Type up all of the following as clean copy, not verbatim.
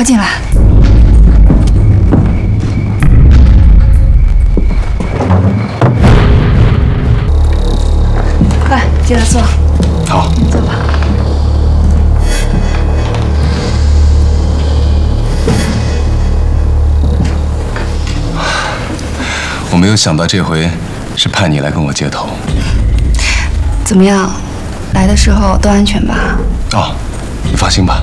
进来。快进来坐。 好， 坐吧。 我没有想到这回是派你来跟我接头。 怎么样？来的时候都安全吧？ 哦，你放心吧。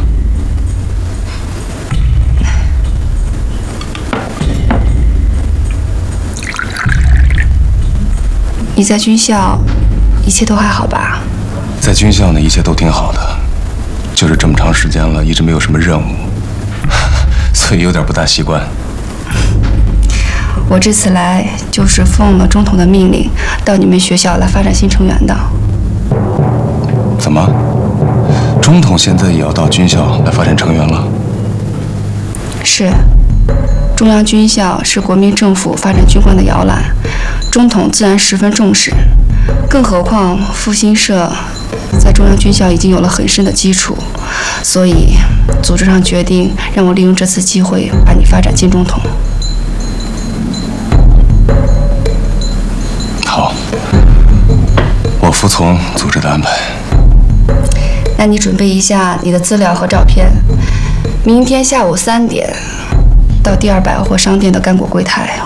你在军校，一切都还好吧？ 在军校呢，一切都挺好的，就是这么长时间了，一直没有什么任务，所以有点不大习惯。 我这次来就是奉了中统的命令，到你们学校来发展新成员的。 怎么？中统现在也要到军校来发展成员了？ 是，中央军校是国民政府发展军官的摇篮，中统自然十分重视。更何况复兴社在中央军校已经有了很深的基础，所以组织上决定让我利用这次机会把你发展进中统。 好，我服从组织的安排。 那你准备一下你的资料和照片，明天下午3点到第2百货商店的干果柜台